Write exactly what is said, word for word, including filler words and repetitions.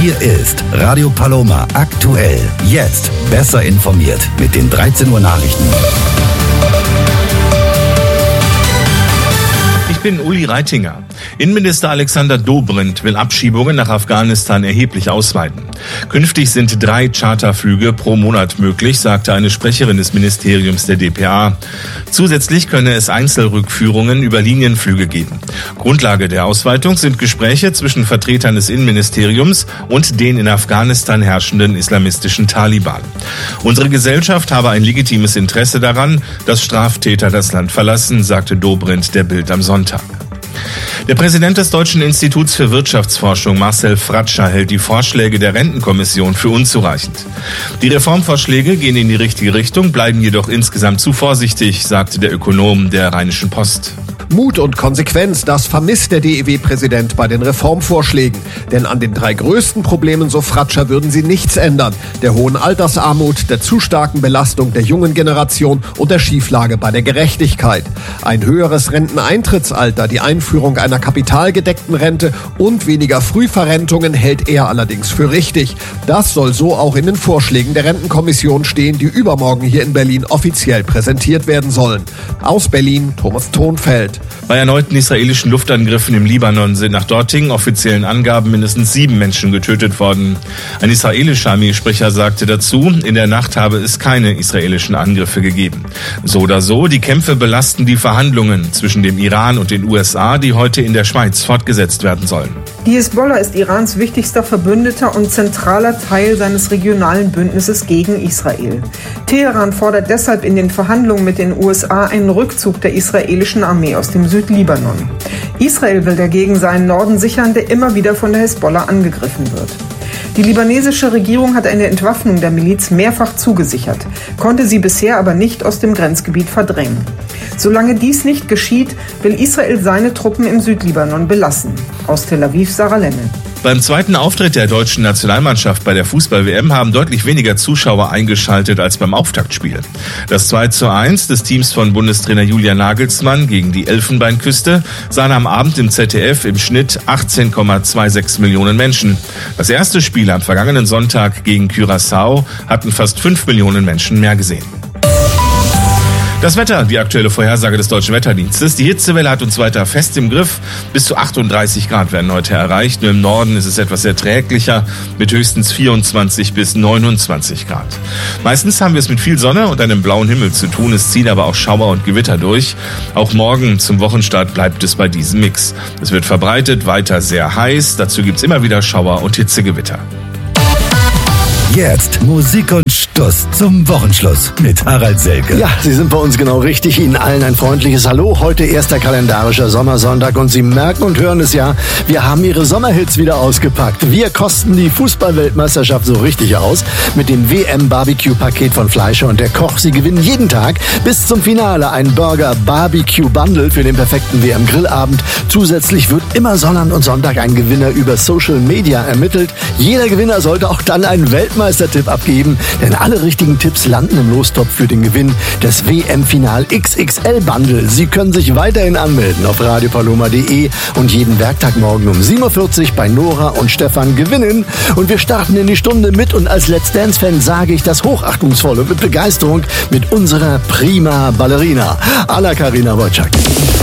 Hier ist Radio Paloma aktuell. Jetzt besser informiert mit den dreizehn Uhr Nachrichten. Ich bin Uli Reitinger. Innenminister Alexander Dobrindt will Abschiebungen nach Afghanistan erheblich ausweiten. Künftig sind drei Charterflüge pro Monat möglich, sagte eine Sprecherin des Ministeriums der D P A. Zusätzlich könne es Einzelrückführungen über Linienflüge geben. Grundlage der Ausweitung sind Gespräche zwischen Vertretern des Innenministeriums und den in Afghanistan herrschenden islamistischen Taliban. Unsere Gesellschaft habe ein legitimes Interesse daran, dass Straftäter das Land verlassen, sagte Dobrindt der Bild am Sonntag. Der Präsident des Deutschen Instituts für Wirtschaftsforschung, Marcel Fratscher, hält die Vorschläge der Rentenkommission für unzureichend. Die Reformvorschläge gehen in die richtige Richtung, bleiben jedoch insgesamt zu vorsichtig, sagte der Ökonom der Rheinischen Post. Mut und Konsequenz, das vermisst der D E W-Präsident bei den Reformvorschlägen. Denn an den drei größten Problemen, so Fratscher, würden sie nichts ändern. Der hohen Altersarmut, der zu starken Belastung der jungen Generation und der Schieflage bei der Gerechtigkeit. Ein höheres Renteneintrittsalter, die Einführung einer kapitalgedeckten Rente und weniger Frühverrentungen hält er allerdings für richtig. Das soll so auch in den Vorschlägen der Rentenkommission stehen, die übermorgen hier in Berlin offiziell präsentiert werden sollen. Aus Berlin, Thomas Thonfeld. Bei erneuten israelischen Luftangriffen im Libanon sind nach dortigen offiziellen Angaben mindestens sieben Menschen getötet worden. Ein israelischer Armeesprecher sagte dazu, in der Nacht habe es keine israelischen Angriffe gegeben. So oder so, die Kämpfe belasten die Verhandlungen zwischen dem Iran und den U S A, die heute in der Schweiz fortgesetzt werden sollen. Die Hisbollah ist Irans wichtigster Verbündeter und zentraler Teil seines regionalen Bündnisses gegen Israel. Teheran fordert deshalb in den Verhandlungen mit den U S A einen Rückzug der israelischen Armee aus dem Südlibanon. Israel will dagegen seinen Norden sichern, der immer wieder von der Hisbollah angegriffen wird. Die libanesische Regierung hat eine Entwaffnung der Miliz mehrfach zugesichert, konnte sie bisher aber nicht aus dem Grenzgebiet verdrängen. Solange dies nicht geschieht, will Israel seine Truppen im Südlibanon belassen. Aus Tel Aviv, Sarah Lenne. Beim zweiten Auftritt der deutschen Nationalmannschaft bei der Fußball-W M haben deutlich weniger Zuschauer eingeschaltet als beim Auftaktspiel. Das zwei zu eins des Teams von Bundestrainer Julian Nagelsmann gegen die Elfenbeinküste sahen am Abend im Z D F im Schnitt achtzehn Komma sechsundzwanzig Millionen Menschen. Das erste Spiel am vergangenen Sonntag gegen Curaçao hatten fast fünf Millionen Menschen mehr gesehen. Das Wetter, die aktuelle Vorhersage des Deutschen Wetterdienstes. Die Hitzewelle hat uns weiter fest im Griff. Bis zu achtunddreißig Grad werden heute erreicht. Nur im Norden ist es etwas erträglicher mit höchstens vierundzwanzig bis neunundzwanzig Grad. Meistens haben wir es mit viel Sonne und einem blauen Himmel zu tun. Es ziehen aber auch Schauer und Gewitter durch. Auch morgen zum Wochenstart bleibt es bei diesem Mix. Es wird verbreitet weiter sehr heiß. Dazu gibt es immer wieder Schauer und Hitzegewitter. Jetzt Musik und Stuss zum Wochenschluss mit Harald Selke. Ja, Sie sind bei uns genau richtig. Ihnen allen ein freundliches Hallo. Heute erster kalendarischer Sommersonntag und Sie merken und hören es ja, wir haben Ihre Sommerhits wieder ausgepackt. Wir kosten die Fußball-Weltmeisterschaft so richtig aus mit dem W M-Barbecue-Paket von Fleischer und der Koch. Sie gewinnen jeden Tag bis zum Finale ein Burger-Barbecue-Bundle für den perfekten W M-Grillabend. Zusätzlich wird immer Sonntag und Sonntag ein Gewinner über Social Media ermittelt. Jeder Gewinner sollte auch dann einen Weltmeistertipp abgeben, denn alle richtigen Tipps landen im Lostopf für den Gewinn des W M-Final X X L-Bundle. Sie können sich weiterhin anmelden auf radio paloma punkt de und jeden Werktagmorgen um sieben Uhr vierzig bei Nora und Stefan gewinnen. Und wir starten in die Stunde mit und als Let's Dance-Fan sage ich das hochachtungsvoll und mit Begeisterung mit unserer prima Ballerina, Anna Karina Wojcik.